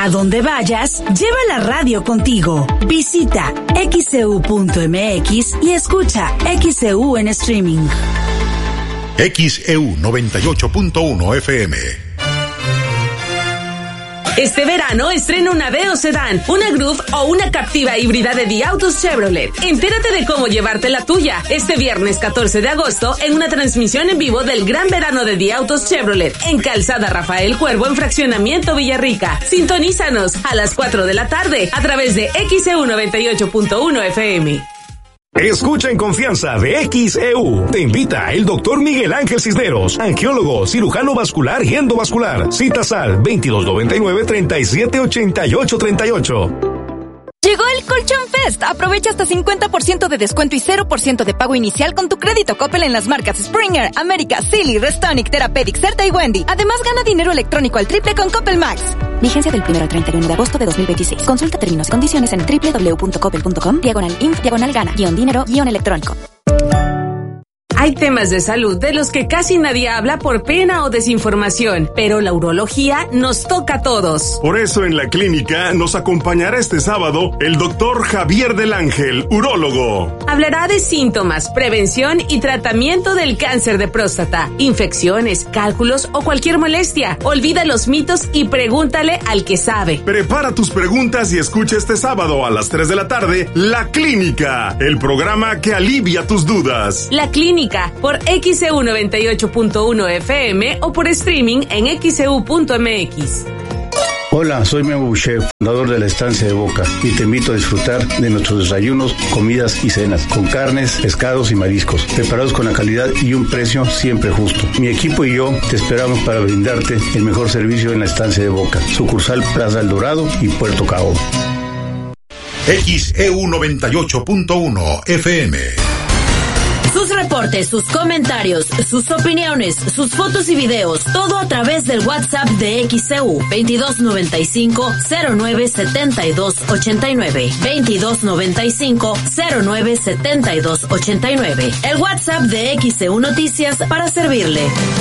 A donde vayas, lleva la radio contigo. Visita xeu.mx y escucha XEU en streaming. XEU 98.1 FM. Este verano estrena una Aveo Sedán, una Groove o una Captiva híbrida de The Autos Chevrolet. Entérate de cómo llevarte la tuya este viernes 14 de agosto en una transmisión en vivo del Gran Verano de The Autos Chevrolet en Calzada Rafael Cuervo en Fraccionamiento Villarrica. Sintonízanos a las 4 de la tarde a través de XEU 98.1 FM. Escucha en confianza de XEU. Te invita el doctor Miguel Ángel Cisneros, angiólogo, cirujano vascular y endovascular. Citas al 2299-378838. Llegó el Colchón Fest. Aprovecha hasta 50% de descuento y 0% de pago inicial con tu crédito Coppel en las marcas Springer, América, Silly, Restonic, Therapeutic, Certa y Wendy. Además, gana dinero electrónico al triple con Coppel Max. Vigencia del 1 al 31 de agosto de 2026. Consulta términos y condiciones en www.coppel.com/inf/gana-dinero-electrónico. Hay temas de salud de los que casi nadie habla por pena o desinformación, pero la urología nos toca a todos. Por eso en la clínica nos acompañará este sábado el doctor Javier del Ángel, urólogo. Hablará de síntomas, prevención y tratamiento del cáncer de próstata, infecciones, cálculos o cualquier molestia. Olvida los mitos y pregúntale al que sabe. Prepara tus preguntas y escucha este sábado a las 3 de la tarde La Clínica, el programa que alivia tus dudas. La Clínica por XEU 98.1 FM o por streaming en xeu.mx. Hola, soy Memo Boucher, fundador de la Estancia de Boca, y te invito a disfrutar de nuestros desayunos, comidas y cenas, con carnes, pescados y mariscos, preparados con la calidad y un precio siempre justo. Mi equipo y yo te esperamos para brindarte el mejor servicio en la Estancia de Boca, sucursal Plaza El Dorado y Puerto Cao. XEU 98.1 FM. Sus reportes, sus comentarios, sus opiniones, sus fotos y videos, todo a través del WhatsApp de XEU 2295-097289. 2295-097289. El WhatsApp de XEU Noticias para servirle.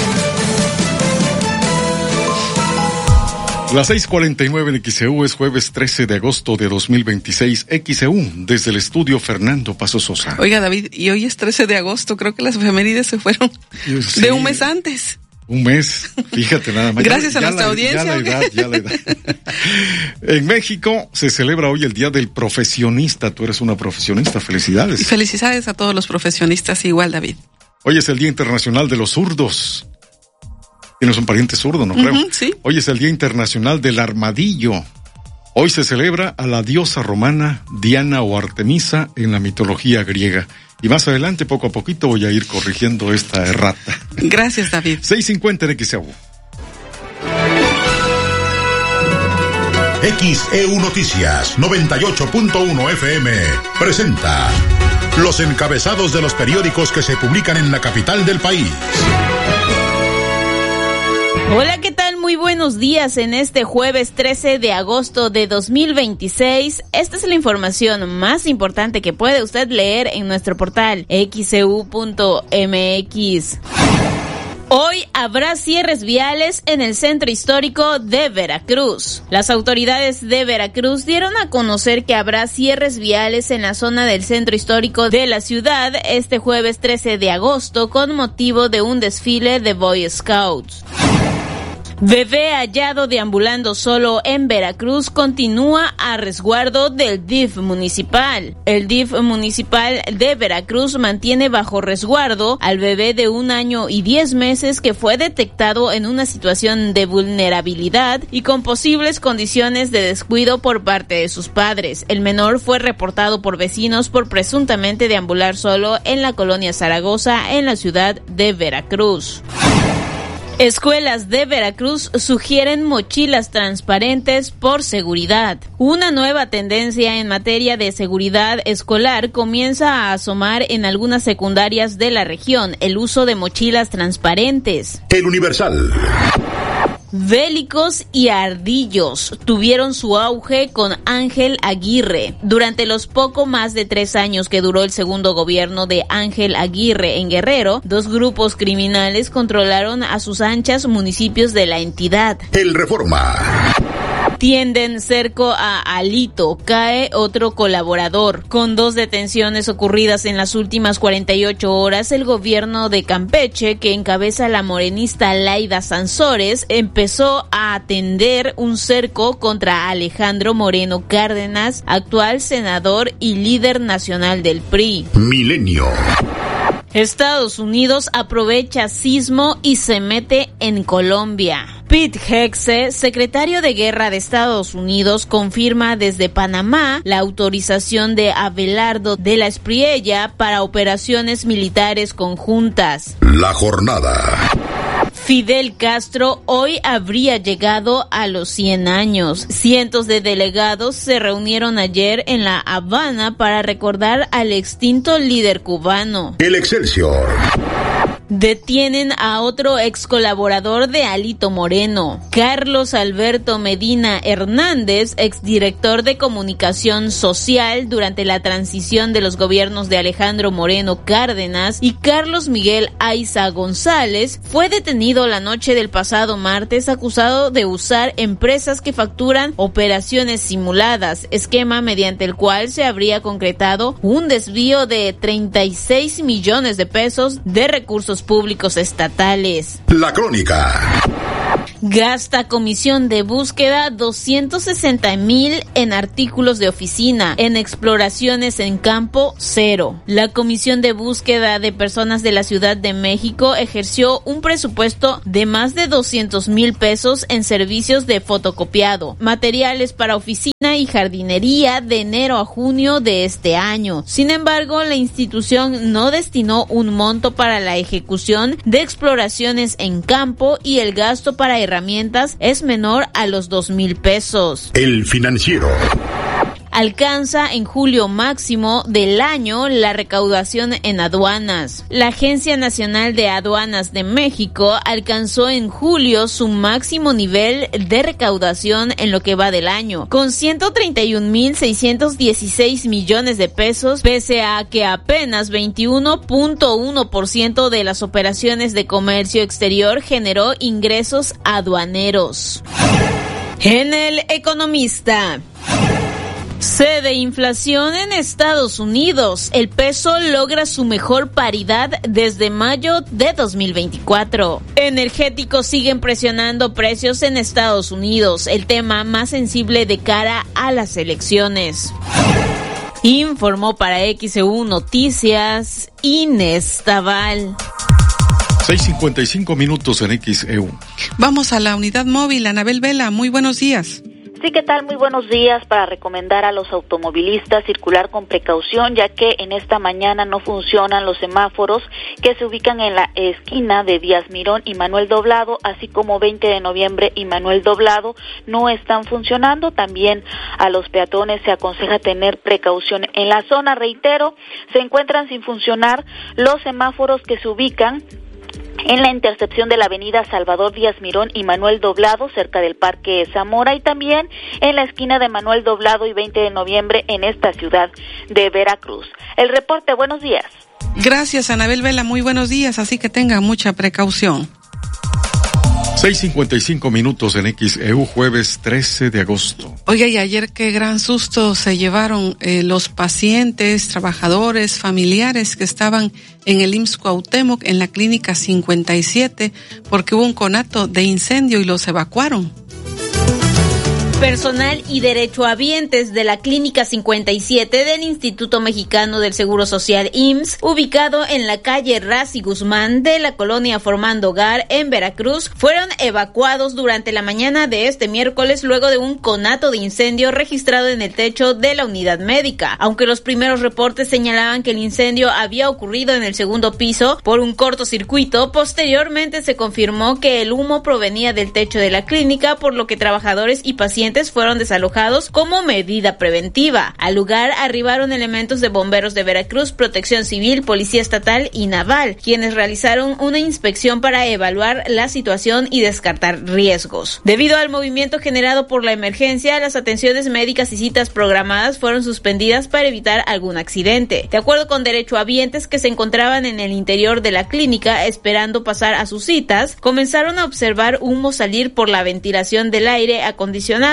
Las 6:49 en XEU, es jueves 13 de agosto de 2026. XEU, desde el estudio Fernando Paso Sosa. Oiga, David, y hoy es 13 de agosto, creo que las efemérides se fueron de un mes antes. Un mes, fíjate nada más. Gracias a nuestra audiencia. Ya la edad. En México se celebra hoy el Día del Profesionista. Tú eres una profesionista, felicidades. Felicidades a todos los profesionistas igual, David. Hoy es el Día Internacional de los Zurdos. Tienes un pariente zurdo, no creo. Sí. Hoy es el Día Internacional del Armadillo. Hoy se celebra a la diosa romana Diana o Artemisa en la mitología griega. Y más adelante, poco a poquito, voy a ir corrigiendo esta errata. Gracias, David. 6:50 en XEU. XEU Noticias 98.1 FM presenta los encabezados de los periódicos que se publican en la capital del país. Hola, ¿qué tal? Muy buenos días en este jueves 13 de agosto de 2026. Esta es la información más importante que puede usted leer en nuestro portal xeu.mx. Hoy habrá cierres viales en el centro histórico de Veracruz. Las autoridades de Veracruz dieron a conocer que habrá cierres viales en la zona del centro histórico de la ciudad este jueves 13 de agosto con motivo de un desfile de Boy Scouts. Bebé hallado deambulando solo en Veracruz continúa a resguardo del DIF municipal. El DIF municipal de Veracruz mantiene bajo resguardo al bebé de 1 año y 10 meses que fue detectado en una situación de vulnerabilidad y con posibles condiciones de descuido por parte de sus padres. El menor fue reportado por vecinos por presuntamente deambular solo en la colonia Zaragoza en la ciudad de Veracruz. Escuelas de Veracruz sugieren mochilas transparentes por seguridad. Una nueva tendencia en materia de seguridad escolar comienza a asomar en algunas secundarias de la región, el uso de mochilas transparentes. El Universal. Bélicos y ardillos tuvieron su auge con Ángel Aguirre. Durante los poco más de 3 años que duró el segundo gobierno de Ángel Aguirre en Guerrero, 2 grupos criminales controlaron a sus anchas municipios de la entidad. El Reforma. Tienden cerco a Alito, cae otro colaborador. Con 2 detenciones ocurridas en las últimas 48 horas, el gobierno de Campeche, que encabeza la morenista Laida Sansores, empezó a atender un cerco contra Alejandro Moreno Cárdenas, actual senador y líder nacional del PRI. Milenio. Estados Unidos aprovecha sismo y se mete en Colombia. Pete Hegseth, secretario de Guerra de Estados Unidos, confirma desde Panamá la autorización de Abelardo de la Espriella para operaciones militares conjuntas. La jornada. Fidel Castro hoy habría llegado a los 100 años. Cientos de delegados se reunieron ayer en La Habana para recordar al extinto líder cubano. El Excelsior. Detienen a otro ex colaborador de Alito Moreno, Carlos Alberto Medina Hernández, exdirector de comunicación social durante la transición de los gobiernos de Alejandro Moreno Cárdenas, y Carlos Miguel Aiza González, fue detenido la noche del pasado martes acusado de usar empresas que facturan operaciones simuladas, esquema mediante el cual se habría concretado un desvío de 36 millones de pesos de recursos públicos estatales. La crónica. Gasta comisión de búsqueda 260,000 en artículos de oficina, en exploraciones en campo, 0. La comisión de búsqueda de personas de la Ciudad de México ejerció un presupuesto de más de 200,000 pesos en servicios de fotocopiado, materiales para oficina y jardinería de enero a junio de este año. Sin embargo, la institución no destinó un monto para la ejecución de exploraciones en campo y el gasto para herramientas es menor a los 2,000 pesos. El Financiero. Alcanza en julio máximo del año la recaudación en aduanas. La Agencia Nacional de Aduanas de México alcanzó en julio su máximo nivel de recaudación en lo que va del año, con 131,616 millones de pesos, pese a que apenas 21.1% de las operaciones de comercio exterior generó ingresos aduaneros. En El Economista. Cede inflación en Estados Unidos. El peso logra su mejor paridad desde mayo de 2024. Energéticos siguen presionando precios en Estados Unidos, el tema más sensible de cara a las elecciones. Informó para XEU Noticias Inés Tabal. 6:55 minutos en XEU. Vamos a la unidad móvil. Anabel Vela, muy buenos días. Sí, ¿qué tal? Muy buenos días. Para recomendar a los automovilistas circular con precaución, ya que en esta mañana no funcionan los semáforos que se ubican en la esquina de Díaz Mirón y Manuel Doblado, así como 20 de noviembre y Manuel Doblado no están funcionando. También a los peatones se aconseja tener precaución. En la zona, reitero, se encuentran sin funcionar los semáforos que se ubican en la intercepción de la avenida Salvador Díaz Mirón y Manuel Doblado, cerca del Parque Zamora, y también en la esquina de Manuel Doblado y 20 de noviembre en esta ciudad de Veracruz. El reporte, buenos días. Gracias, Anabel Vela, muy buenos días, así que tenga mucha precaución. 6:55 minutos en XEU, jueves 13 de agosto. Oiga, y ayer qué gran susto se llevaron los pacientes, trabajadores, familiares que estaban en el IMSS Cuauhtémoc, en la clínica 57, porque hubo un conato de incendio y los evacuaron. Personal y derechohabientes de la Clínica 57 del Instituto Mexicano del Seguro Social IMSS, ubicado en la calle Raz y Guzmán de la colonia Formando Hogar en Veracruz, fueron evacuados durante la mañana de este miércoles luego de un conato de incendio registrado en el techo de la unidad médica. Aunque los primeros reportes señalaban que el incendio había ocurrido en el segundo piso por un cortocircuito, posteriormente se confirmó que el humo provenía del techo de la clínica, por lo que trabajadores y pacientes fueron desalojados como medida preventiva. Al lugar arribaron elementos de bomberos de Veracruz, Protección Civil, Policía Estatal y Naval, quienes realizaron una inspección para evaluar la situación y descartar riesgos. Debido al movimiento generado por la emergencia, las atenciones médicas y citas programadas fueron suspendidas para evitar algún accidente. De acuerdo con derechohabientes que se encontraban en el interior de la clínica esperando pasar a sus citas, comenzaron a observar humo salir por la ventilación del aire acondicionado,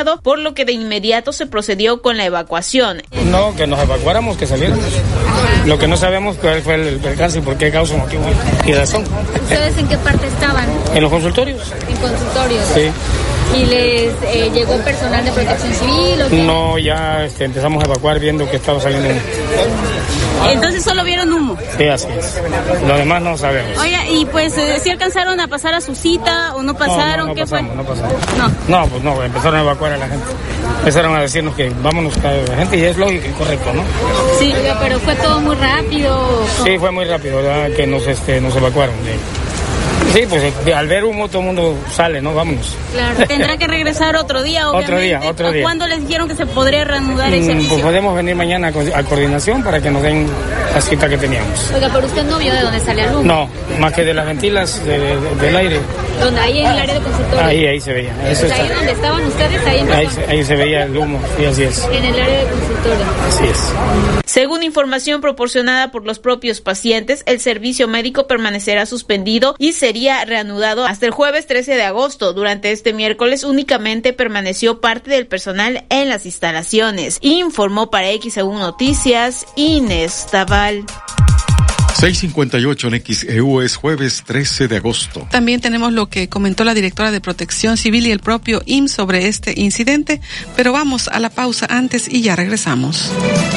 afectado, por lo que de inmediato se procedió con la evacuación. No, que nos evacuáramos, que saliéramos. Lo que no sabemos cuál fue el percance y por qué causa, motivo y razón. ¿Ustedes en qué parte estaban? En los consultorios. ¿En consultorios? Sí. ¿Y les llegó personal de protección civil o qué? No, ya empezamos a evacuar viendo que estaba saliendo humo. Entonces solo vieron humo. Sí, así es. Lo demás no sabemos. Oiga, y pues ¿sí alcanzaron a pasar a su cita o no pasaron? ¿Qué pasamos, fue? No pasamos. No, pues no, empezaron a evacuar a la gente. Empezaron a decirnos que vámonos a la gente y es lógico y correcto, ¿no? Sí, oiga, pero fue todo muy rápido. Sí, fue muy rápido, ¿verdad? Que nos evacuaron. Sí, pues al ver humo todo el mundo sale, ¿no? Vámonos. Claro, tendrá que regresar otro día, obviamente. Otro día. ¿Cuándo les dijeron que se podría reanudar el servicio? Pues podemos venir mañana a coordinación para que nos den la cita que teníamos. Oiga, pero usted no vio de dónde sale el humo. No, más que de las ventilas del aire. ¿Dónde? Ahí en el área de consultorio. Ahí se veía. Ahí donde estaban ustedes, ahí se veía el humo, sí, así es. En el área de consultorio. Así es. Según información proporcionada por los propios pacientes, el servicio médico permanecerá suspendido y sería reanudado hasta el jueves 13 de agosto. Durante este miércoles únicamente permaneció parte del personal en las instalaciones. Informó para XEU Noticias Inés Taval. 6:58 en XEU, es jueves 13 de agosto. También tenemos lo que comentó la directora de Protección Civil y el propio IMSS sobre este incidente, pero vamos a la pausa antes y ya regresamos.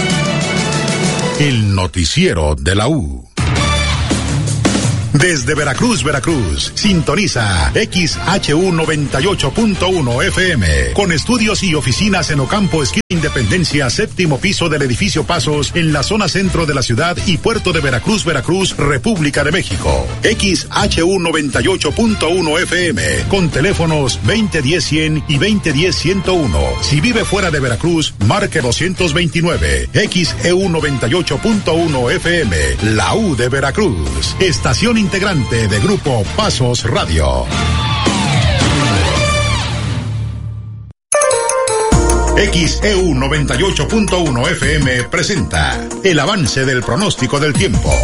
El noticiero de la U. Desde Veracruz, sintoniza XHU 98.1 FM, con estudios y oficinas en Ocampo, esquina Independencia, séptimo piso del edificio Pasos, en la zona centro de la ciudad y puerto de Veracruz, República de México. XHU 98.1 FM, con teléfonos 2010-100 y 2010-101. Si vive fuera de Veracruz, marque 229. XEU 98.1 FM, la U de Veracruz. Estación integrante de Grupo Pasos Radio. XEU 98.1 FM presenta el avance del pronóstico del tiempo.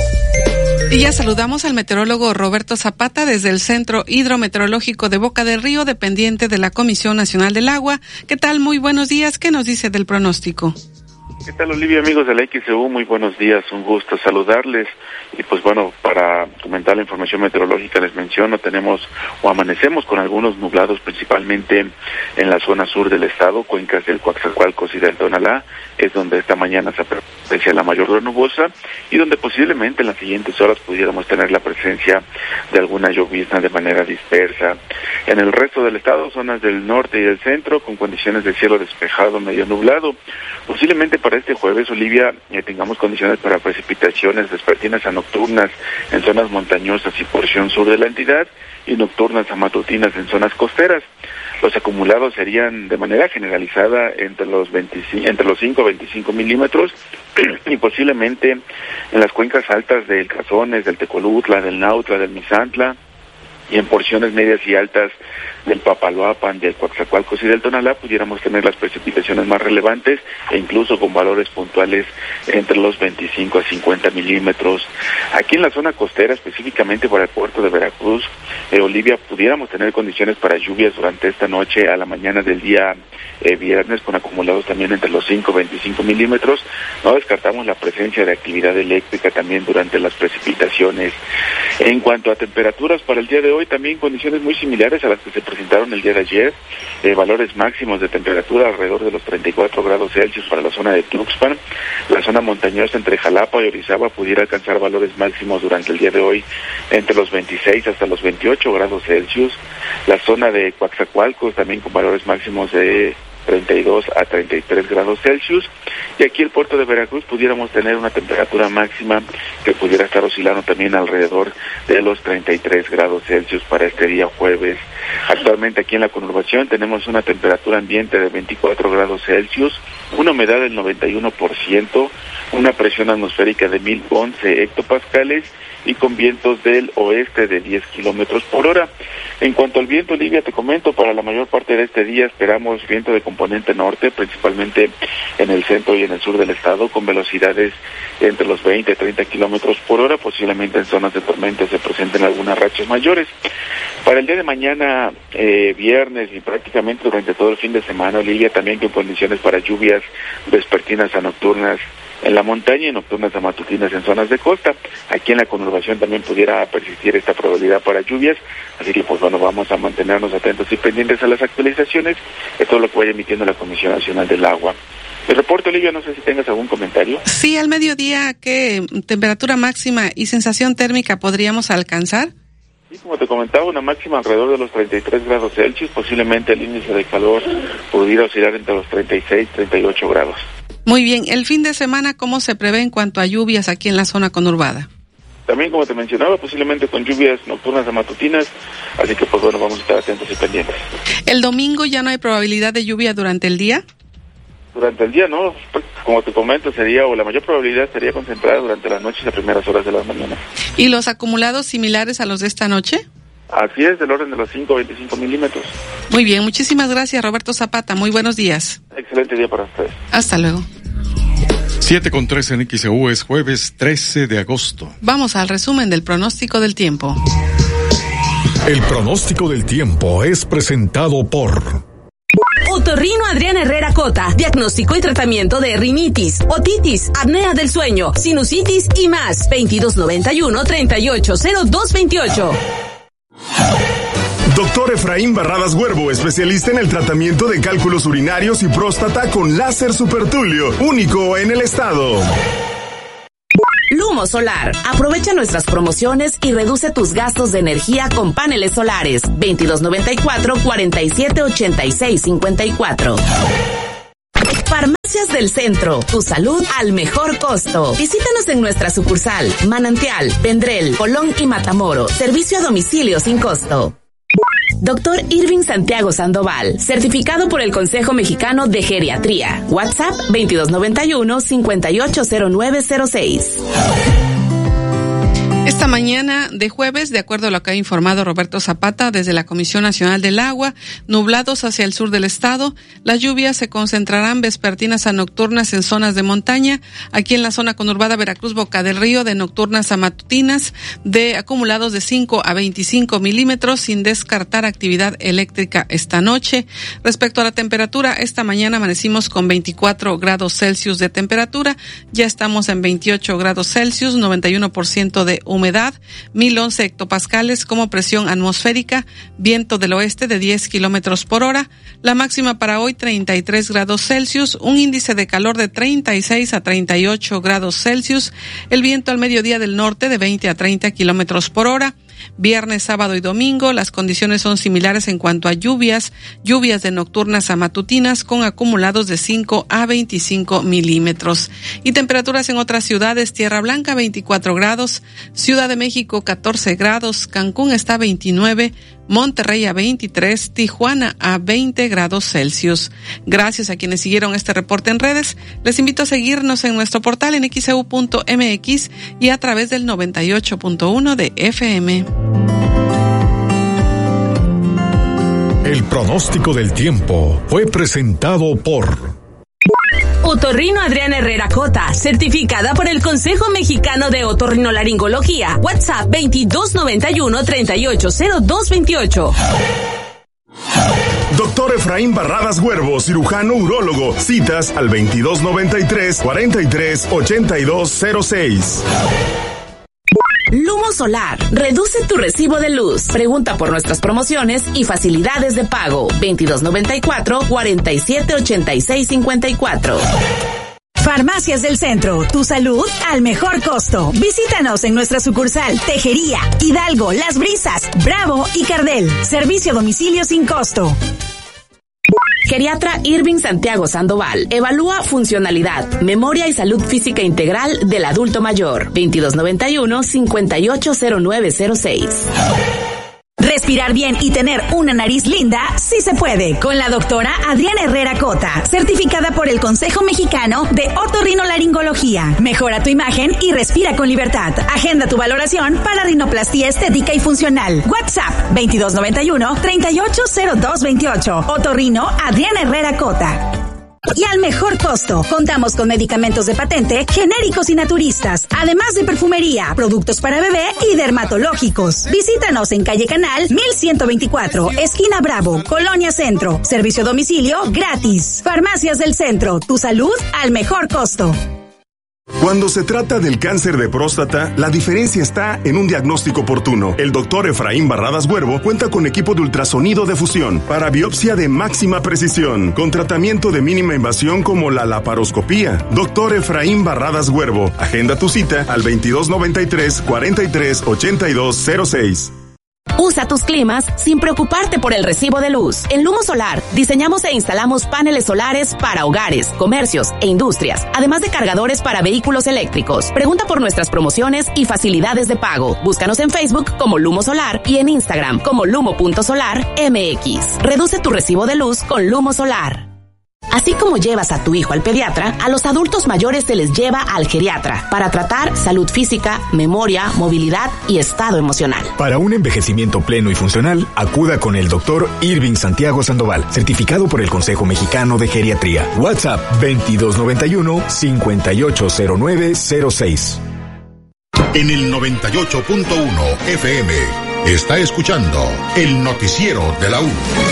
Y ya saludamos al meteorólogo Roberto Zapata desde el Centro Hidrometeorológico de Boca del Río, dependiente de la Comisión Nacional del Agua. ¿Qué tal? Muy buenos días. ¿Qué nos dice del pronóstico? ¿Qué tal, Olivia, amigos de la XEU? Muy buenos días, un gusto saludarles. Y pues bueno, para comentar la información meteorológica les menciono, amanecemos con algunos nublados principalmente en la zona sur del estado, cuencas del Coatzacoalcos y del Tonalá, es donde esta mañana se aprecia la mayor nubosa y donde posiblemente en las siguientes horas pudiéramos tener la presencia de alguna llovizna de manera dispersa. En el resto del estado, zonas del norte y del centro, con condiciones de cielo despejado, medio nublado. Posiblemente para este jueves, Olivia, tengamos condiciones para precipitaciones vespertinas a nocturnas en zonas montañosas y porción sur de la entidad y nocturnas a matutinas en zonas costeras. Los acumulados serían de manera generalizada entre los 5 a 25 milímetros y posiblemente en las cuencas altas del Cazones, del Tecolutla, del Nautla, del Misantla, y en porciones medias y altas del Papaloapan, del Coatzacoalcos y del Tonalá pudiéramos tener las precipitaciones más relevantes e incluso con valores puntuales entre los 25 a 50 milímetros. Aquí en la zona costera, específicamente para el puerto de Veracruz, Olivia, pudiéramos tener condiciones para lluvias durante esta noche a la mañana del día viernes, con acumulados también entre los 5 a 25 milímetros. No descartamos la presencia de actividad eléctrica también durante las precipitaciones. En cuanto a temperaturas para el día de hoy, también condiciones muy similares a las que se presentaron el día de ayer, valores máximos de temperatura alrededor de los 34 grados Celsius para la zona de Tuxpan. La zona montañosa entre Jalapa y Orizaba pudiera alcanzar valores máximos durante el día de hoy entre los 26 hasta los 28 grados Celsius. La zona de Coatzacoalcos también con valores máximos de 32 a 33 grados Celsius, y aquí el puerto de Veracruz pudiéramos tener una temperatura máxima que pudiera estar oscilando también alrededor de los 33 grados Celsius para este día jueves. Actualmente aquí en la conurbación tenemos una temperatura ambiente de 24 grados Celsius, una humedad del 91%, una presión atmosférica de 1011 hectopascales y con vientos del oeste de 10 kilómetros por hora. En cuanto al viento, Olivia, te comento, para la mayor parte de este día esperamos viento de componente norte, principalmente en el centro y en el sur del estado, con velocidades entre los 20 y 30 kilómetros por hora, posiblemente en zonas de tormenta se presenten algunas rachas mayores. Para el día de mañana, viernes y prácticamente durante todo el fin de semana, Olivia, también con condiciones para lluvias vespertinas a nocturnas en la montaña y nocturnas a matutinas en zonas de costa. Aquí en la conurbación también pudiera persistir esta probabilidad para lluvias, así que pues bueno, vamos a mantenernos atentos y pendientes a las actualizaciones de todo lo que vaya emitiendo la Comisión Nacional del Agua. El reporte, Olivia, no sé si tengas algún comentario. Sí, al mediodía, ¿qué temperatura máxima y sensación térmica podríamos alcanzar? Sí, como te comentaba, una máxima alrededor de los 33 grados Celsius, posiblemente el índice de calor pudiera oscilar entre los 36 y 38 grados. Muy bien, el fin de semana, ¿cómo se prevé en cuanto a lluvias aquí en la zona conurbada? También, como te mencionaba, posiblemente con lluvias nocturnas a matutinas, así que pues bueno, vamos a estar atentos y pendientes. ¿El domingo ya no hay probabilidad de lluvia durante el día? Durante el día no, pues, como te comento, sería, o la mayor probabilidad sería concentrada durante las noches y las primeras horas de la mañana. ¿Y los acumulados similares a los de esta noche? Así es, del orden de los 5 a 25 milímetros. Muy bien, muchísimas gracias, Roberto Zapata, muy buenos días. Excelente día para ustedes. Hasta luego. 7:13 en XEU, es jueves 13 de agosto. Vamos al resumen del pronóstico del tiempo. El pronóstico del tiempo es presentado por Otorrino Adrián Herrera Cota, diagnóstico y tratamiento de rinitis, otitis, apnea del sueño, sinusitis y más. 2291-380228. Doctor Efraín Barradas Huervo, especialista en el tratamiento de cálculos urinarios y próstata con láser supertulio, único en el estado. Lumo Solar. Aprovecha nuestras promociones y reduce tus gastos de energía con paneles solares. 2294-478654. Farmacias del Centro. Tu salud al mejor costo. Visítanos en nuestra sucursal Manantial, Vendrell, Colón y Matamoros. Servicio a domicilio sin costo. Doctor Irving Santiago Sandoval, certificado por el Consejo Mexicano de Geriatría. WhatsApp 2291-580906. Esta mañana de jueves, de acuerdo a lo que ha informado Roberto Zapata desde la Comisión Nacional del Agua, nublados hacia el sur del estado, las lluvias se concentrarán vespertinas a nocturnas en zonas de montaña, aquí en la zona conurbada Veracruz, Boca del Río, de nocturnas a matutinas, de acumulados de 5 a 25 milímetros, sin descartar actividad eléctrica esta noche. Respecto a la temperatura, esta mañana amanecimos con 24 grados Celsius de temperatura, ya estamos en 28 grados Celsius, 91% de humedad, 1011 hectopascales como presión atmosférica, viento del oeste de 10 kilómetros por hora, la máxima para hoy 33 grados Celsius, un índice de calor de 36 a 38 grados Celsius, el viento al mediodía del norte de 20 a 30 kilómetros por hora. Viernes, sábado y domingo, las condiciones son similares en cuanto a lluvias de nocturnas a matutinas con acumulados de 5 a 25 milímetros. Y temperaturas en otras ciudades: Tierra Blanca 24 grados, Ciudad de México 14 grados, Cancún está a 29, Monterrey a 23, Tijuana a 20 grados Celsius. Gracias a quienes siguieron este reporte en redes. Les invito a seguirnos en nuestro portal en xeu.mx y a través del 98.1 de FM. El pronóstico del tiempo fue presentado por Otorrino Adrián Herrera Cota, certificada por el Consejo Mexicano de Otorrinolaringología. WhatsApp 2291-380228. Doctor Efraín Barradas Huervo, cirujano urólogo. Citas al 2293-438206. Lumo Solar. Reduce tu recibo de luz. Pregunta por nuestras promociones y facilidades de pago. 2294-478654. Farmacias del Centro. Tu salud al mejor costo. Visítanos en nuestra sucursal Tejería, Hidalgo, Las Brisas, Bravo y Cardel. Servicio a domicilio sin costo. Geriatra Irving Santiago Sandoval. Evalúa funcionalidad, memoria y salud física integral del adulto mayor. 2291-580906. Respirar bien y tener una nariz linda, sí se puede. Con la doctora Adriana Herrera Cota, certificada por el Consejo Mexicano de Otorrinolaringología. Mejora tu imagen y respira con libertad. Agenda tu valoración para rinoplastia estética y funcional. WhatsApp 2291-380228. Otorrino Adriana Herrera Cota. Y al mejor costo, contamos con medicamentos de patente, genéricos y naturistas, además de perfumería, productos para bebé y dermatológicos. Visítanos en calle Canal 1124, esquina Bravo, Colonia Centro. Servicio a domicilio gratis. Farmacias del Centro, tu salud al mejor costo. Cuando se trata del cáncer de próstata, la diferencia está en un diagnóstico oportuno. El doctor Efraín Barradas Huervo cuenta con equipo de ultrasonido de fusión para biopsia de máxima precisión, con tratamiento de mínima invasión como la laparoscopía. Doctor Efraín Barradas Huervo, agenda tu cita al 2293-438206. Usa tus climas sin preocuparte por el recibo de luz. En Lumo Solar, diseñamos e instalamos paneles solares para hogares, comercios e industrias, además de cargadores para vehículos eléctricos. Pregunta por nuestras promociones y facilidades de pago. Búscanos en Facebook como Lumo Solar y en Instagram como lumo.solarmx. Reduce tu recibo de luz con Lumo Solar. Así como llevas a tu hijo al pediatra, a los adultos mayores se les lleva al geriatra para tratar salud física, memoria, movilidad y estado emocional. Para un envejecimiento pleno y funcional, acuda con el Dr. Irving Santiago Sandoval, certificado por el Consejo Mexicano de Geriatría. WhatsApp 2291-580906. En el 98.1 FM está escuchando el noticiero de la U.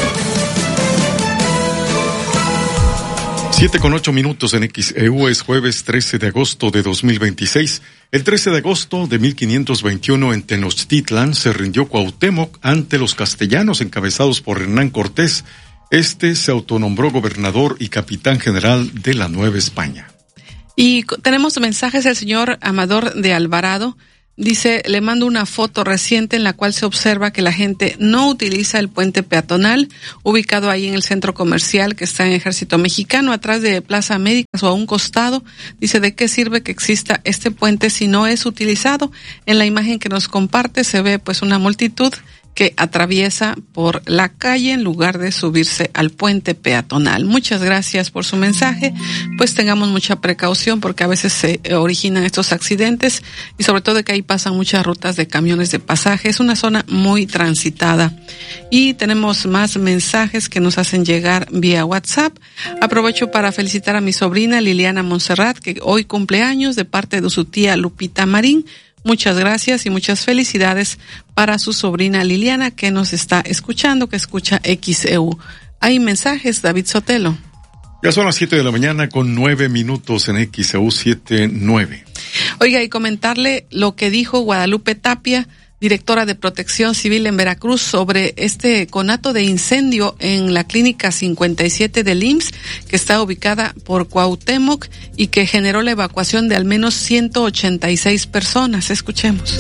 7:08 en XEU. Es jueves 13 de agosto de 2026. El 13 de agosto de 1521 en Tenochtitlan se rindió Cuauhtémoc ante los castellanos encabezados por Hernán Cortés. Este se autonombró gobernador y capitán general de la Nueva España. Y tenemos mensajes del señor Amador de Alvarado. Dice, le mando una foto reciente en la cual se observa que la gente no utiliza el puente peatonal ubicado ahí en el centro comercial que está en Ejército Mexicano, atrás de Plaza Américas o a un costado. Dice, ¿de qué sirve que exista este puente si no es utilizado? En la imagen que nos comparte se ve pues una multitud que atraviesa por la calle en lugar de subirse al puente peatonal. Muchas gracias por su mensaje. Pues tengamos mucha precaución porque a veces se originan estos accidentes y sobre todo que ahí pasan muchas rutas de camiones de pasaje. Es una zona muy transitada. Y tenemos más mensajes que nos hacen llegar vía WhatsApp. Aprovecho para felicitar a mi sobrina Liliana Montserrat, que hoy cumple años, de parte de su tía Lupita Marín. Muchas gracias y muchas felicidades para su sobrina Liliana, que nos está escuchando, que escucha XEU. Hay mensajes, David Sotelo. Ya son las 7:09 en XEU 7:09. Oiga, y comentarle lo que dijo Guadalupe Tapia, directora de Protección Civil en Veracruz, sobre este conato de incendio en la clínica 57 del IMSS, que está ubicada por Cuauhtémoc y que generó la evacuación de al menos 186 personas. Escuchemos.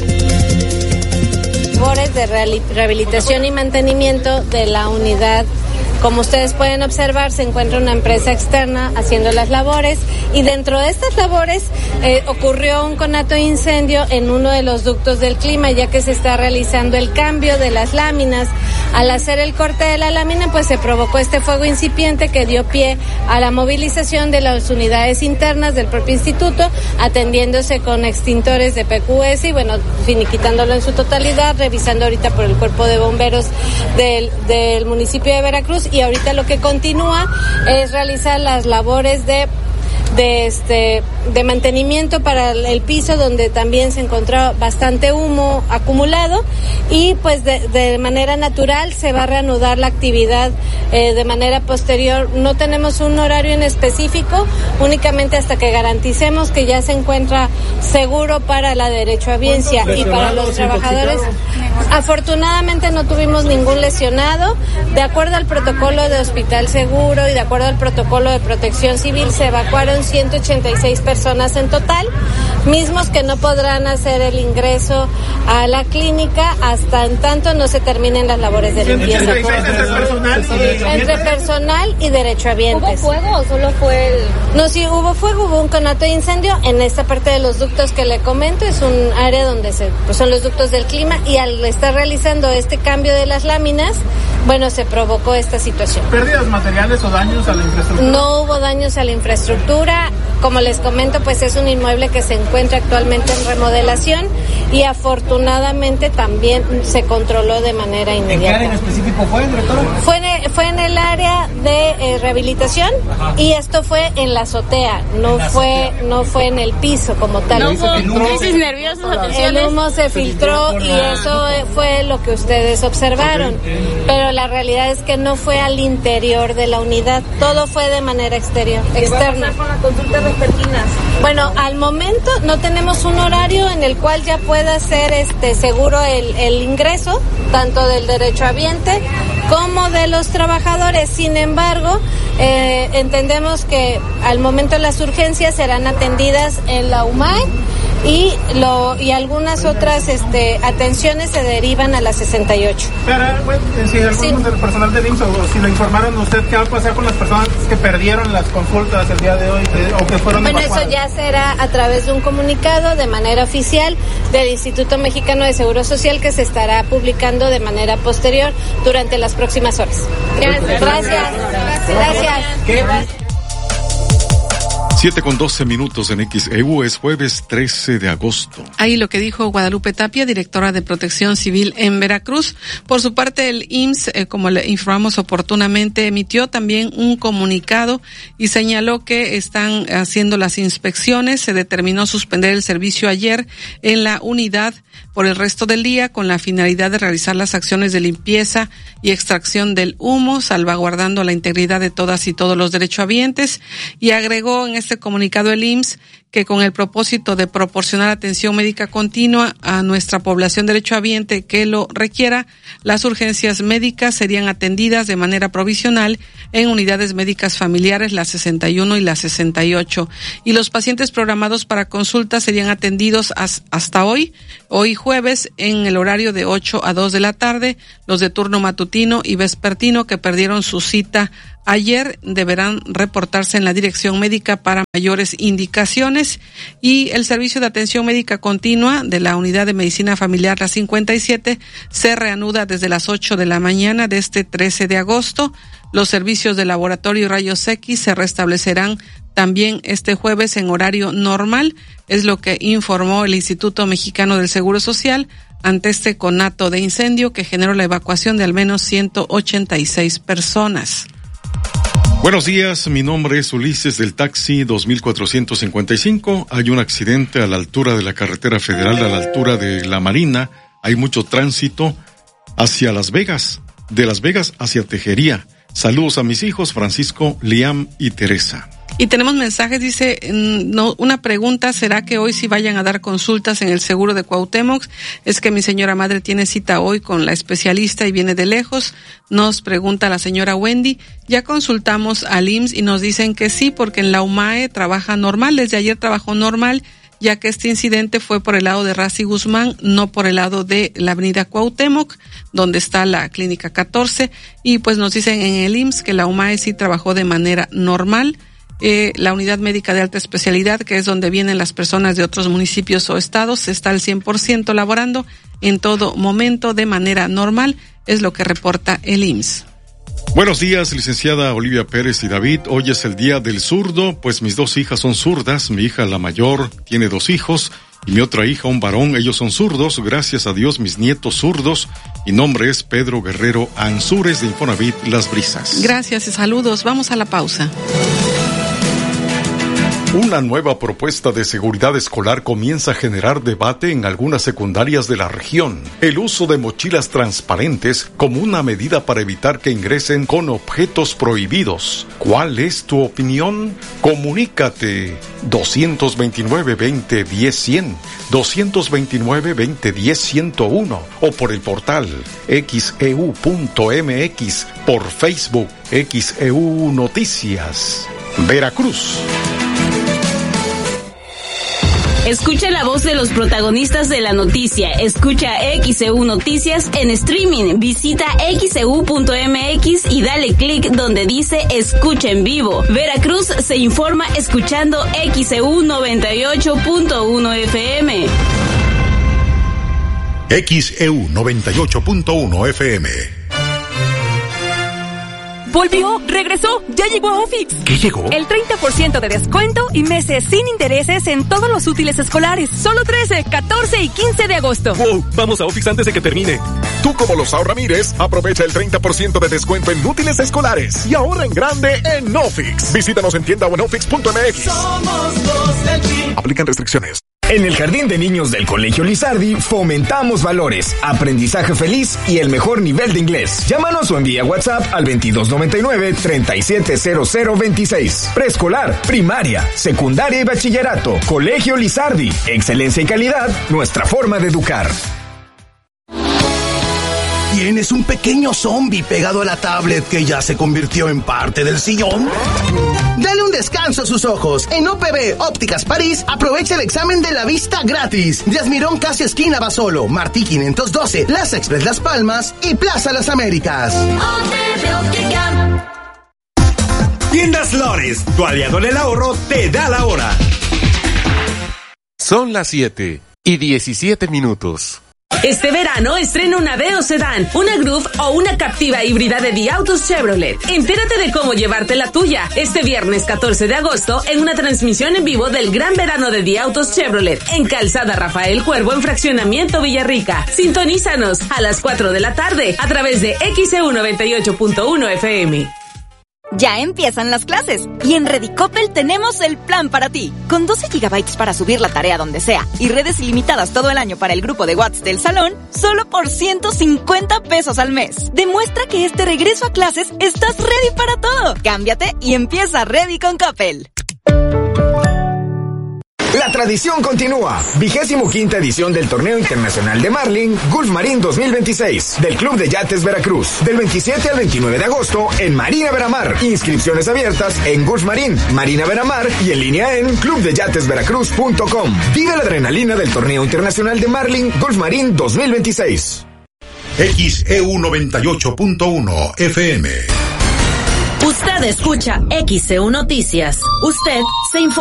Labores de rehabilitación y mantenimiento de la unidad. Como ustedes pueden observar, se encuentra una empresa externa haciendo las labores y dentro de estas labores ocurrió un conato de incendio en uno de los ductos del clima, ya que se está realizando el cambio de las láminas. Al hacer el corte de la lámina, pues se provocó este fuego incipiente que dio pie a la movilización de las unidades internas del propio instituto, atendiéndose con extintores de PQS y bueno, finiquitándolo en su totalidad, revisando ahorita por el cuerpo de bomberos del municipio de Veracruz. Y ahorita lo que continúa es realizar las labores de mantenimiento para el piso, donde también se encontró bastante humo acumulado, y pues de manera natural se va a reanudar la actividad de manera posterior. No tenemos un horario en específico, únicamente hasta que garanticemos que ya se encuentra seguro para la derechohabiencia y para los trabajadores. Afortunadamente no tuvimos ningún lesionado. De acuerdo al protocolo de Hospital Seguro y de acuerdo al protocolo de Protección Civil, se evacuaron 186 personas personas en total, mismos que no podrán hacer el ingreso a la clínica hasta en tanto no se terminen las labores de limpieza. Entre personal y derechohabientes. ¿Hubo fuego o solo fue el...? No, sí hubo fuego, hubo un conato de incendio en esta parte de los ductos que le comento, es un área donde son los ductos del clima, y al estar realizando este cambio de las láminas, bueno, se provocó esta situación. ¿Pérdidas materiales o daños a la infraestructura? No hubo daños a la infraestructura. Como les comento, pues es un inmueble que se encuentra actualmente en remodelación y afortunadamente también se controló de manera inmediata. ¿En qué área en específico fue, directora? Fue en el área de rehabilitación. Ajá. Y esto fue en la azotea, no fue en el piso como tal. No hubo crisis nerviosas. El humo se filtró y eso fue lo que ustedes observaron. Pero la realidad es que no fue al interior de la unidad, todo fue de manera externa. ¿Qué va a pasar con las consultas vespertinas? Bueno, al momento no tenemos un horario en el cual ya pueda ser seguro el ingreso, tanto del derechohabiente como de los trabajadores. Sin embargo, entendemos que al momento las urgencias serán atendidas en la UMAE y algunas otras atenciones se derivan a la 68. Pero, si algún del personal del IMSS o si lo informaron usted, ¿qué va a pasar con las personas que perdieron las consultas el día de hoy o que fueron evacuadas? Bueno, eso ya será a través de un comunicado de manera oficial del Instituto Mexicano de Seguro Social que se estará publicando de manera posterior durante las próximas horas. Gracias. 7:12 en XEU, es jueves 13 de agosto. Ahí lo que dijo Guadalupe Tapia, directora de Protección Civil en Veracruz. Por su parte, el IMSS, como le informamos oportunamente, emitió también un comunicado y señaló que están haciendo las inspecciones. Se determinó suspender el servicio ayer en la unidad por el resto del día con la finalidad de realizar las acciones de limpieza y extracción del humo, salvaguardando la integridad de todas y todos los derechohabientes, y agregó en este comunicado el IMSS que con el propósito de proporcionar atención médica continua a nuestra población derechohabiente que lo requiera, las urgencias médicas serían atendidas de manera provisional en unidades médicas familiares, la 61 y la 68, y los pacientes programados para consulta serían atendidos hasta hoy jueves, en el horario de 8 a 2 de la tarde. Los de turno matutino y vespertino que perdieron su cita ayer deberán reportarse en la dirección médica para mayores indicaciones, y el servicio de atención médica continua de la unidad de medicina familiar la 57 se reanuda desde las 8 de la mañana de este 13 de agosto. Los servicios de laboratorio y rayos X se restablecerán también este jueves en horario normal, es lo que informó el Instituto Mexicano del Seguro Social ante este conato de incendio que generó la evacuación de al menos 186 personas. Buenos días, mi nombre es Ulises del taxi 2455. Hay un accidente a la altura de la carretera federal, a la altura de la Marina. Hay mucho tránsito hacia Las Vegas, de Las Vegas hacia Tejería. Saludos a mis hijos, Francisco, Liam y Teresa. Y tenemos mensajes, dice, una pregunta, ¿será que hoy sí vayan a dar consultas en el seguro de Cuauhtémoc? Es que mi señora madre tiene cita hoy con la especialista y viene de lejos. Nos pregunta la señora Wendy, ya consultamos al IMSS y nos dicen que sí, porque en la UMAE trabaja normal, desde ayer trabajó normal, ya que este incidente fue por el lado de Razi Guzmán, no por el lado de la avenida Cuauhtémoc, donde está la clínica 14, y pues nos dicen en el IMSS que la UMAE sí trabajó de manera normal. La unidad médica de alta especialidad, que es donde vienen las personas de otros municipios o estados, está al 100% laborando en todo momento de manera normal, es lo que reporta el IMSS. Buenos días, licenciada Olivia Pérez y David. Hoy es el día del zurdo, pues mis dos hijas son zurdas. Mi hija, la mayor, tiene 2 hijos y mi otra hija, un varón. Ellos son zurdos. Gracias a Dios, mis nietos zurdos. Mi nombre es Pedro Guerrero Ansúrez de Infonavit Las Brisas. Gracias y saludos. Vamos a la pausa. Una nueva propuesta de seguridad escolar comienza a generar debate en algunas secundarias de la región. El uso de mochilas transparentes como una medida para evitar que ingresen con objetos prohibidos. ¿Cuál es tu opinión? Comunícate 229-2010-100, 229-2010-101 o por el portal xeu.mx, por Facebook XEU Noticias. Veracruz. Escucha la voz de los protagonistas de la noticia. Escucha XEU Noticias en streaming. Visita xeu.mx y dale clic donde dice Escucha en vivo. Veracruz se informa escuchando XEU 98.1 FM. XEU 98.1 FM. Volvió, regresó, ya llegó a Ofix. ¿Qué llegó? El 30% de descuento y meses sin intereses en todos los útiles escolares. Solo 13, 14 y 15 de agosto. ¡Wow! Vamos a Ofix antes de que termine. Tú, como los Ramírez, aprovecha el 30% de descuento en útiles escolares y ahorra en grande en Ofix. Visítanos en tienda o en ofix.mx. Somos los del team. Aplican restricciones. En el Jardín de Niños del Colegio Lizardi fomentamos valores, aprendizaje feliz y el mejor nivel de inglés. Llámanos o envía WhatsApp al 2299-370026. Preescolar, primaria, secundaria y bachillerato. Colegio Lizardi. Excelencia y calidad, nuestra forma de educar. ¿Tienes un pequeño zombie pegado a la tablet que ya se convirtió en parte del sillón? Dale un descanso a sus ojos. En OPB Ópticas París, aprovecha el examen de la vista gratis. Díaz Mirón, casi esquina Basolo, Martí 512, Plaza Express Las Palmas y Plaza Las Américas. OPB Óptica. Tiendas Lores, tu aliado en el ahorro, te da la hora. Son las 7:17. Este verano estrena una Aveo Sedán, una Groove o una Captiva híbrida de Diautos Chevrolet. Entérate de cómo llevarte la tuya este viernes 14 de agosto en una transmisión en vivo del Gran Verano de Diautos Chevrolet en Calzada Rafael Cuervo en Fraccionamiento Villarrica. Sintonízanos a las 4 de la tarde a través de XEU 98.1 FM. Ya empiezan las clases y en Redicopel tenemos el plan para ti. Con 12 gigabytes para subir la tarea donde sea y redes ilimitadas todo el año para el grupo de WhatsApp del salón, solo por 150 pesos al mes. Demuestra que este regreso a clases estás ready para todo. Cámbiate y empieza Ready con Coppel. La tradición continúa. 25ª edición del Torneo Internacional de Marlin Gulf Marín 2026 del Club de Yates Veracruz. Del 27 al 29 de agosto en Marina Veramar. Inscripciones abiertas en Gulf Marín, Marina Veramar y en línea en clubdeyatesveracruz.com. Vive la adrenalina del Torneo Internacional de Marlin Gulf Marín 2026. XEU 98.1 FM. Usted escucha XEU Noticias. Usted se informa.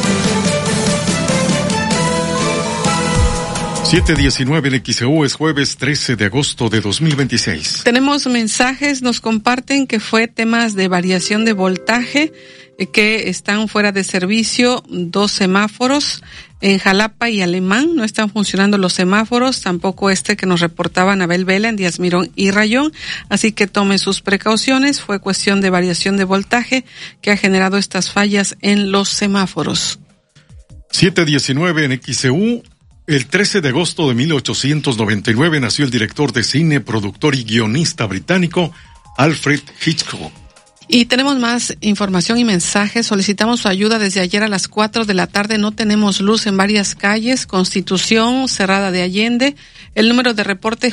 7:19 en XEU, es jueves 13 de agosto de 2026. Tenemos mensajes, nos comparten que fue temas de variación de voltaje, que están fuera de servicio 2 semáforos en Jalapa y Alemán, no están funcionando los semáforos, tampoco que nos reportaba Anabel Vela en Díaz Mirón y Rayón, así que tomen sus precauciones, fue cuestión de variación de voltaje que ha generado estas fallas en los semáforos. 7:19 en XEU. El 13 de agosto de 1899 nació el director de cine, productor y guionista británico Alfred Hitchcock. Y tenemos más información y mensajes. Solicitamos su ayuda desde ayer a las 4 de la tarde. No tenemos luz en varias calles. Constitución, Cerrada de Allende. El número de reporte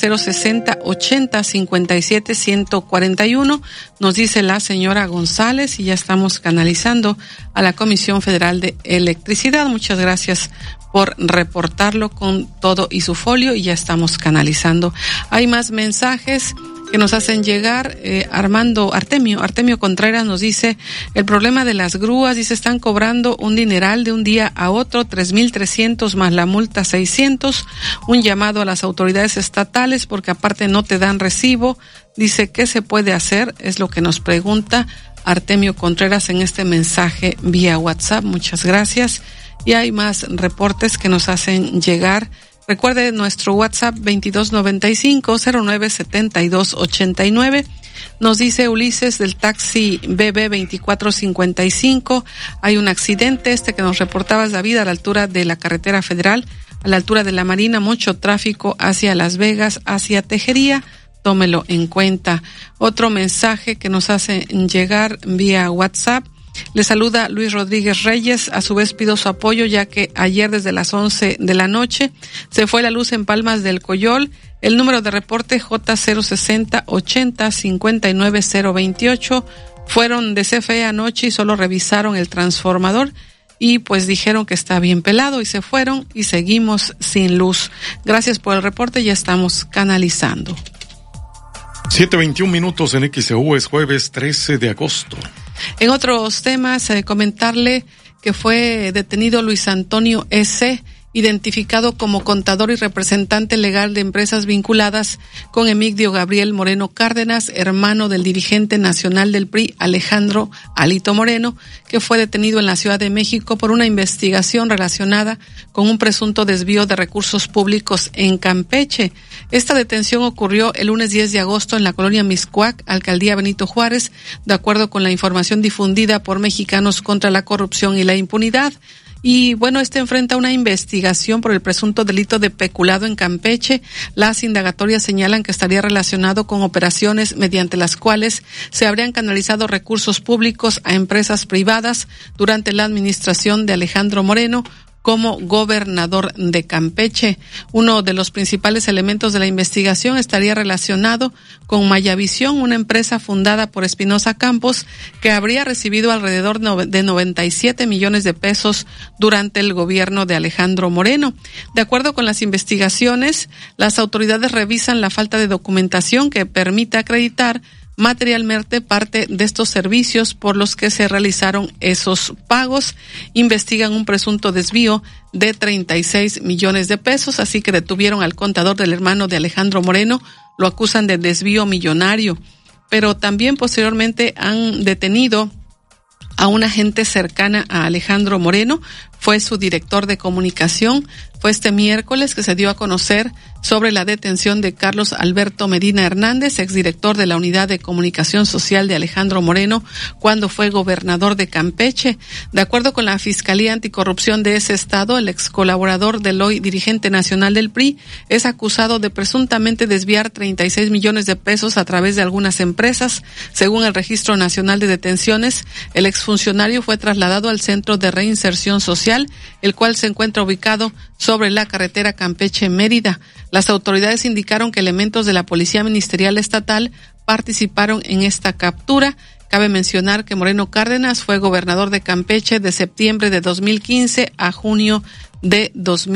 J060-80-57-141. Nos dice la señora González y ya estamos canalizando a la Comisión Federal de Electricidad. Muchas gracias por reportarlo con todo y su folio y ya estamos canalizando. Hay más mensajes que nos hacen llegar. Artemio Contreras nos dice, el problema de las grúas, dice, están cobrando un dineral de un día a otro, 3,300 más la multa 600, un llamado a las autoridades estatales porque aparte no te dan recibo. Dice, ¿qué se puede hacer? Es lo que nos pregunta Artemio Contreras en este mensaje vía WhatsApp. Muchas gracias. Y hay más reportes que nos hacen llegar. Recuerde nuestro WhatsApp 2295-097289. Nos dice Ulises del taxi BB 2455. Hay un accidente, que nos reportabas, David, a la altura de la carretera federal, a la altura de la Marina, mucho tráfico hacia Las Vegas, hacia Tejería. Tómelo en cuenta. Otro mensaje que nos hace llegar vía WhatsApp. Le saluda Luis Rodríguez Reyes, a su vez pido su apoyo ya que ayer desde las 11 de la noche se fue la luz en Palmas del Coyol. El número de reporte J060-80-59028. Fueron de CFE anoche y solo revisaron el transformador y pues dijeron que está bien pelado y se fueron y seguimos sin luz. Gracias por el reporte, ya estamos canalizando. 7:21 en XEU, es jueves 13 de agosto. En otros temas, comentarle que fue detenido Luis Antonio S., identificado como contador y representante legal de empresas vinculadas con Emigdio Gabriel Moreno Cárdenas, hermano del dirigente nacional del PRI, Alejandro Alito Moreno, que fue detenido en la Ciudad de México por una investigación relacionada con un presunto desvío de recursos públicos en Campeche. Esta detención ocurrió el lunes 10 de agosto en la colonia Mixcoac, alcaldía Benito Juárez, de acuerdo con la información difundida por Mexicanos contra la Corrupción y la Impunidad. Y bueno, enfrenta una investigación por el presunto delito de peculado en Campeche. Las indagatorias señalan que estaría relacionado con operaciones mediante las cuales se habrían canalizado recursos públicos a empresas privadas durante la administración de Alejandro Moreno como gobernador de Campeche. Uno de los principales elementos de la investigación estaría relacionado con Mayavisión, una empresa fundada por Espinosa Campos, que habría recibido alrededor de 97 millones de pesos durante el gobierno de Alejandro Moreno. De acuerdo con las investigaciones, las autoridades revisan la falta de documentación que permita acreditar materialmente parte de estos servicios por los que se realizaron esos pagos. Investigan un presunto desvío de 36 millones de pesos, así que detuvieron al contador del hermano de Alejandro Moreno, lo acusan de desvío millonario, pero también posteriormente han detenido a una gente cercana a Alejandro Moreno, fue su director de comunicación. Fue este miércoles que se dio a conocer sobre la detención de Carlos Alberto Medina Hernández, exdirector de la Unidad de Comunicación Social de Alejandro Moreno, cuando fue gobernador de Campeche. De acuerdo con la Fiscalía Anticorrupción de ese estado, el ex colaborador del hoy dirigente nacional del PRI es acusado de presuntamente desviar 36 millones de pesos a través de algunas empresas. Según el Registro Nacional de Detenciones, el exfuncionario fue trasladado al Centro de Reinserción Social, el cual se encuentra ubicado sobre la carretera Campeche-Mérida. Las autoridades indicaron que elementos de la Policía Ministerial Estatal participaron en esta captura. Cabe mencionar que Moreno Cárdenas fue gobernador de Campeche de septiembre de 2015 a junio de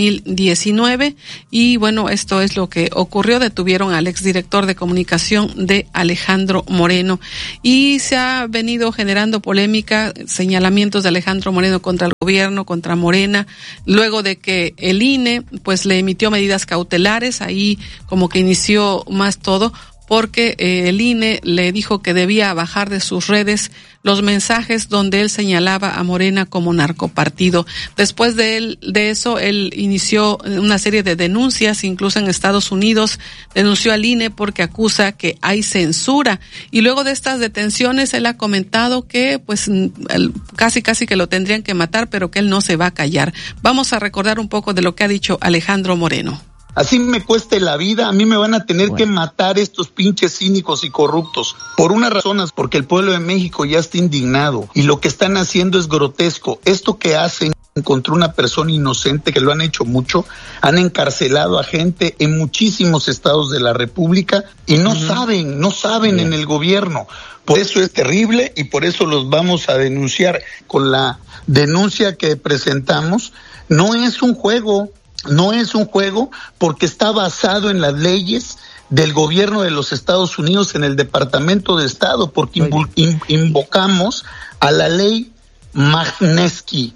2019 y bueno, esto es lo que ocurrió. Detuvieron al exdirector de comunicación de Alejandro Moreno y se ha venido generando polémica, señalamientos de Alejandro Moreno contra el gobierno, contra Morena, luego de que el INE pues le emitió medidas cautelares. Ahí como que inició más todo, porque el INE le dijo que debía bajar de sus redes los mensajes donde él señalaba a Morena como narcopartido. Después de eso, él inició una serie de denuncias, incluso en Estados Unidos, denunció al INE porque acusa que hay censura. Y luego de estas detenciones, él ha comentado que pues casi que lo tendrían que matar, pero que él no se va a callar. Vamos a recordar un poco de lo que ha dicho Alejandro Moreno. Así me cueste la vida, a mí me van a tener que matar estos pinches cínicos y corruptos. Por una razón, porque el pueblo de México ya está indignado y lo que están haciendo es grotesco. Esto que hacen contra una persona inocente, que lo han hecho mucho, han encarcelado a gente en muchísimos estados de la República y no saben en el gobierno. Por eso es terrible y por eso los vamos a denunciar. Con la denuncia que presentamos, no es un juego porque está basado en las leyes del gobierno de los Estados Unidos, en el Departamento de Estado, porque invocamos a la ley Magnitsky.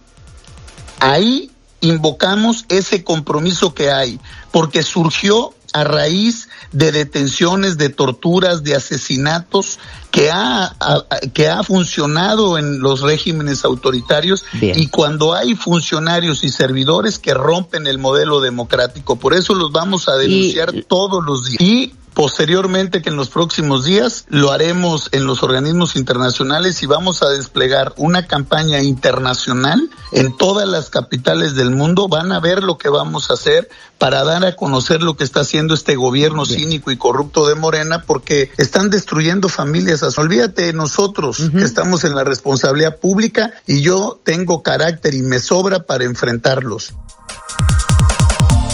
Ahí invocamos ese compromiso que hay, porque surgió a raíz de detenciones, de torturas, de asesinatos que ha funcionado en los regímenes autoritarios. Bien. Y cuando hay funcionarios y servidores que rompen el modelo democrático, por eso los vamos a denunciar todos los días. Y posteriormente, que en los próximos días lo haremos en los organismos internacionales y vamos a desplegar una campaña internacional en todas las capitales del mundo. Van a ver lo que vamos a hacer para dar a conocer lo que está haciendo este gobierno cínico y corrupto de Morena, porque están destruyendo familias. Olvídate de nosotros, que estamos en la responsabilidad pública, y yo tengo carácter y me sobra para enfrentarlos.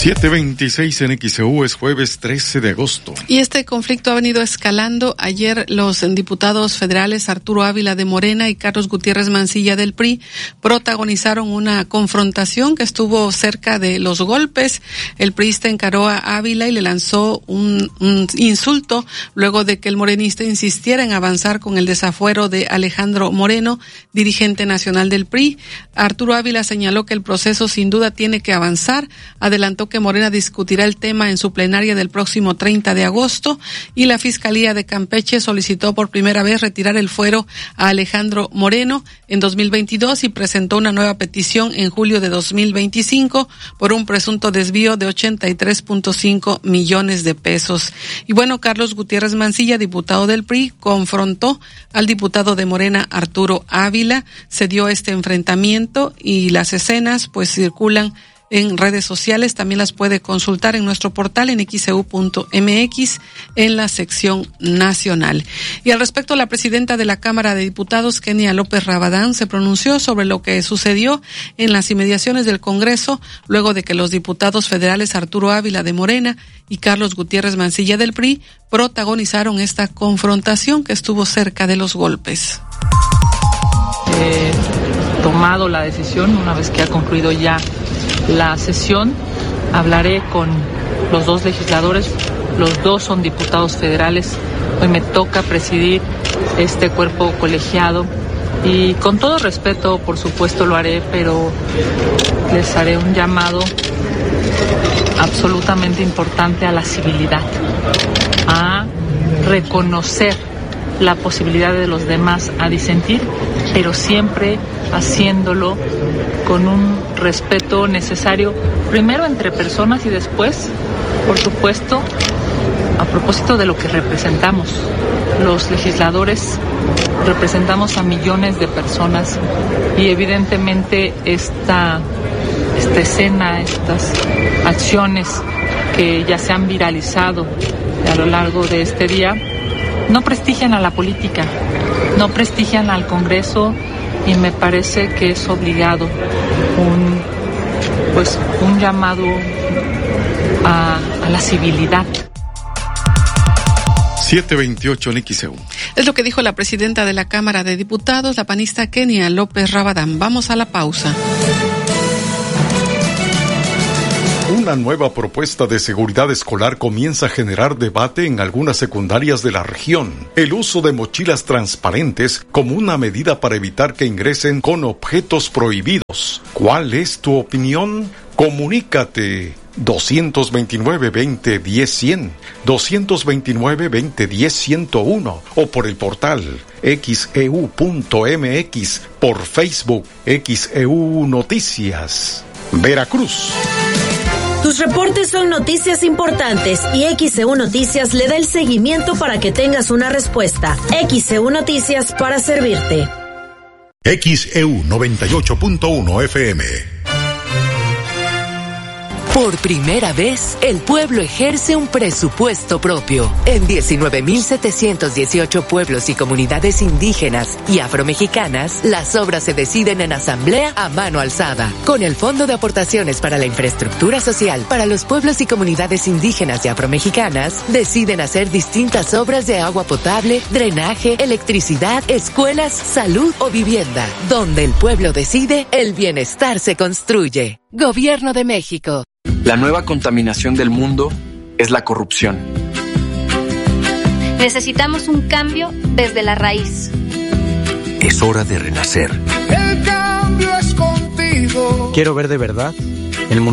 7:26 en XEU, es jueves 13 de agosto. Y este conflicto ha venido escalando. Ayer los diputados federales Arturo Ávila de Morena y Carlos Gutiérrez Mancilla del PRI protagonizaron una confrontación que estuvo cerca de los golpes. El priista encaró a Ávila y le lanzó un insulto luego de que el morenista insistiera en avanzar con el desafuero de Alejandro Moreno, dirigente nacional del PRI. Arturo Ávila señaló que el proceso sin duda tiene que avanzar. Adelantó que Morena discutirá el tema en su plenaria del próximo 30 de agosto y la Fiscalía de Campeche solicitó por primera vez retirar el fuero a Alejandro Moreno en 2022 y presentó una nueva petición en julio de 2025 por un presunto desvío de 83.5 millones de pesos. Y bueno, Carlos Gutiérrez Mancilla, diputado del PRI, confrontó al diputado de Morena Arturo Ávila. Se dio este enfrentamiento y las escenas pues circulan en redes sociales. También las puede consultar en nuestro portal en xeu.mx en la sección nacional. Y al respecto, la presidenta de la Cámara de Diputados, Kenia López Rabadán, se pronunció sobre lo que sucedió en las inmediaciones del Congreso luego de que los diputados federales Arturo Ávila de Morena y Carlos Gutiérrez Mancilla del PRI protagonizaron esta confrontación que estuvo cerca de los golpes. Tomado la decisión, una vez que ha concluido ya la sesión, hablaré con los dos legisladores, los dos son diputados federales, hoy me toca presidir este cuerpo colegiado y con todo respeto, por supuesto lo haré, pero les haré un llamado absolutamente importante a la civilidad, a reconocer la posibilidad de los demás a disentir, pero siempre haciéndolo con un respeto necesario, primero entre personas y después, por supuesto, a propósito de lo que representamos. Los legisladores representamos a millones de personas y evidentemente esta escena, estas acciones que ya se han viralizado a lo largo de este día, no prestigian a la política, no prestigian al Congreso y me parece que es obligado un llamado a la civilidad. 7:28 en XEU. Es lo que dijo la presidenta de la Cámara de Diputados, la panista Kenia López Rabadán. Vamos a la pausa. Una nueva propuesta de seguridad escolar comienza a generar debate en algunas secundarias de la región. El uso de mochilas transparentes como una medida para evitar que ingresen con objetos prohibidos. ¿Cuál es tu opinión? Comunícate. 229-2010-100, 229-2010-101 o por el portal xeu.mx, por Facebook XEU Noticias. Veracruz. Tus reportes son noticias importantes y XEU Noticias le da el seguimiento para que tengas una respuesta. XEU Noticias para servirte. XEU 98.1 FM. Por primera vez, el pueblo ejerce un presupuesto propio. En 19.718 pueblos y comunidades indígenas y afromexicanas, las obras se deciden en asamblea a mano alzada. Con el Fondo de Aportaciones para la Infraestructura Social para los pueblos y comunidades indígenas y afromexicanas, deciden hacer distintas obras de agua potable, drenaje, electricidad, escuelas, salud o vivienda. Donde el pueblo decide, el bienestar se construye. Gobierno de México. La nueva contaminación del mundo es la corrupción. Necesitamos un cambio desde la raíz. Es hora de renacer. El cambio es contigo. Quiero ver de verdad